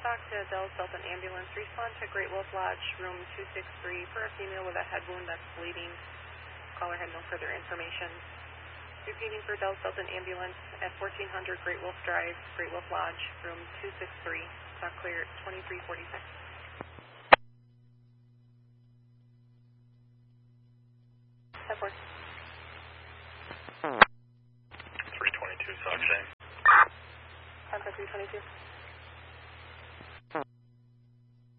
talk to Del Sultan Ambulance. Respond to Great Wolf Lodge, room 263 for a female with a head wound that's bleeding. Caller had no further information. Repeating for Del Sultan Ambulance at 1400 Great Wolf Drive, Great Wolf Lodge, room 263. Talk clear at 2346. Have 322, Sock Shane. Contact 322.